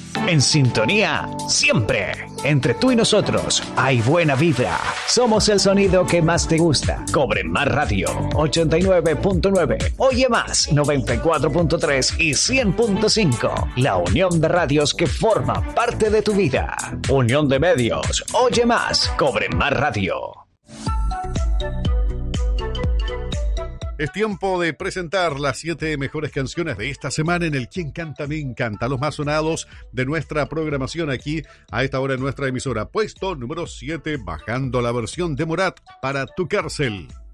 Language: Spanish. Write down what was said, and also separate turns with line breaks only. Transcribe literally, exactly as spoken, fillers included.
En sintonía, siempre. Entre tú y nosotros hay buena vibra. Somos el sonido que más te gusta. Cobren Más Radio, ochenta y nueve punto nueve. Oye Más, noventa y cuatro punto tres y cien punto cinco. La unión de radios que forma parte de tu vida. Unión de medios. Oye Más, Cobren Más Radio.
Es tiempo de presentar las siete mejores canciones de esta semana en el Quien Canta Me Encanta, los más sonados de nuestra programación aquí a esta hora en nuestra emisora. Puesto número siete, bajando la versión de Morat para Tu Cárcel.